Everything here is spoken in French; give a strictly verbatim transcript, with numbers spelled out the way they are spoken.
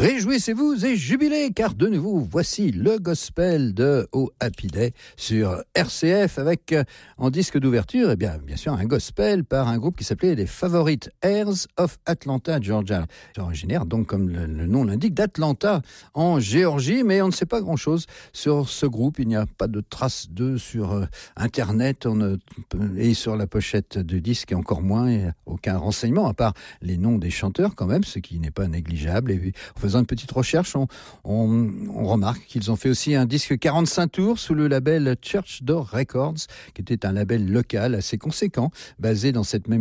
Réjouissez-vous et jubilez, car de nouveau, voici le gospel de Oh Happy Day sur R C F avec, euh, en disque d'ouverture, eh bien, bien sûr, un gospel par un groupe qui s'appelait les Favorite Heirs of Atlanta, Georgia. C'est originaire, donc, comme le, le nom l'indique, d'Atlanta, en Géorgie, mais on ne sait pas grand-chose sur ce groupe. Il n'y a pas de traces d'eux sur euh, Internet on ne, et sur la pochette du disque, et encore moins, et aucun renseignement, à part les noms des chanteurs, quand même, ce qui n'est pas négligeable. Et puis, en faisant une petite recherche, on, on, on remarque qu'ils ont fait aussi un disque quarante-cinq tours sous le label Church Door Records, qui était un label local assez conséquent, basé dans cette même